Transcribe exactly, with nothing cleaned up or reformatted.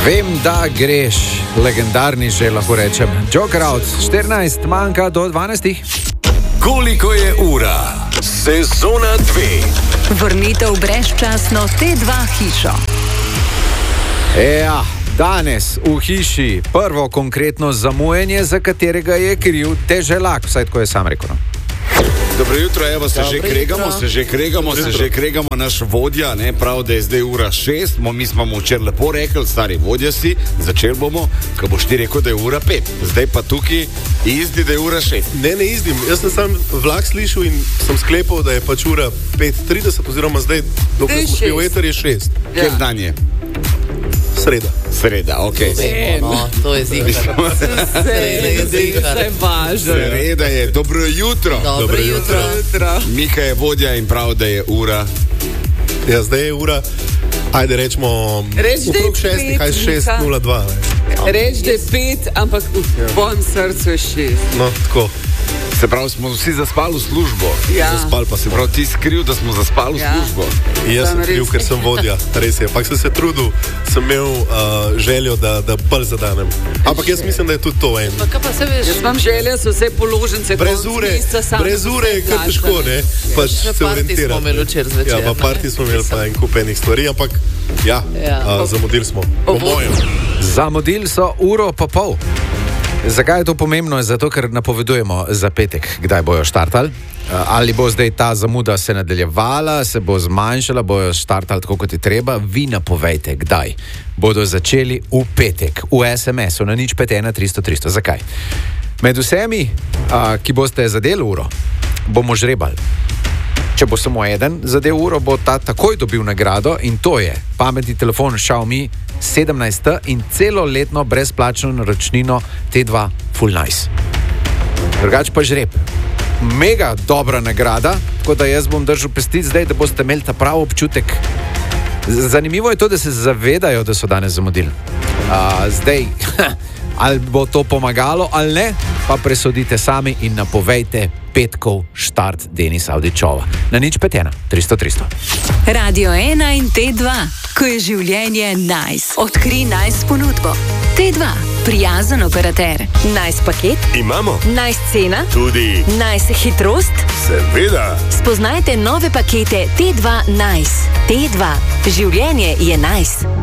Vem, da greš, legendarni že lahko rečem. Joker out, štirinajst manjka do dvanajstih. Koliko je ura? Sezona dve. Vrnitev brezčasno T dva hišo. Ja, danes v hiši prvo konkretno zamujanje, za katerega je kriv Deželak, vsaj tako je sam rekel. No? Dobro jutro, evo se Dobro že jutro. kregamo, se že kregamo, se že kregamo, naš vodja, ne, prav, da je zdaj ura šest, mo, mi smo mu včeraj lepo rekli, stari vodja si, začel bomo, ko boš ti rekel, da je ura pet, zdaj pa tukaj izdi, da je ura šest. Ne, ne izdim, jaz sem sam vlak slišal in sem sklepal, da je pač ura pet trideset oziroma zdaj, dokaj smo šli v eter, je šest. Ja. Kjer dan je? Sreda. Sreda, okej. Okay. No, to je zika. Vse važno. Sreda je, dobro jutro. Dobro, Dobro jutro. jutro. Mika je vodja in prav, da je ura. Ja, zdaj je ura, ajde rečemo, Reč, da je okrog šestih, pet, kaj šest nula dva. Reč, da je pet, ampak v tvojem srcu je šest. No, tako. Se pravi, smo vsi zaspali v službo. Ja. Zaspal pa Se se pravi, ti skriv, da smo zaspali v Ja. službo. In jaz Sam sem kriv, res. ker sem vodja, res je. Ampak sem se trudil, sem imel uh, željo, da, da bolj zadanem. Ampak jaz mislim, da je tudi to en. Pa kaj pa se veš? Jaz imam želje, so vse položnice. Brez konec ure, meseca, sam brez sem ure je vse kar težko, ne? Pač Še se party smo orientirati. imeli včeraj zvečer, Ja, pa ne? party smo imeli pa en kup enih stvari, ampak ja, Ja. uh, zamudili smo. Po mojem. Zamudili so uro pa pol. Zakaj je to pomembno? Zato, ker napovedujemo za petek, kdaj bojo štartali. Ali bo zdaj ta zamuda se nadaljevala, se bo zmanjšala, bojo štartali tako, kot je treba. Vi napovejte, kdaj bodo začeli v petek, v es em esu na nič pet ena tristo tristo. Zakaj? Med vsemi, a, ki boste zadeli uro, bomo žrebali. Če bo samo eden zadev uro, bo ta takoj dobil nagrado in to je pametni telefon Xiaomi sedemnajst T in celoletno brezplačno naročnino T dva Full Nice. Drugač pa žreb. Mega dobra nagrada, tako da jaz bom držal pesti zdaj, da boste imeli ta prav občutek. Zanimivo je to, da se zavedajo, da so danes zamudili. A, zdaj, ali bo to pomagalo ali ne, pa presodite sami in napovejte petkov štart Denisa Avdićova. Na nič pet ena tristo tristo. Radio ena in T dva, ko je življenje nice. Odkri nice ponudbo. T dva, prijazen operater. Nice paket, Imamo nice cena, tudi, nice hitrost. seveda, Spoznajte nove pakete T dva Nice. T dva, življenje je nice.